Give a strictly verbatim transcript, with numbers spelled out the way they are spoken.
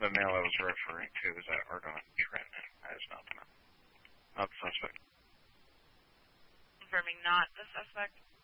the male I was referring to is at Argonne Trenton. That is not the, not the suspect. Confirming not the suspect.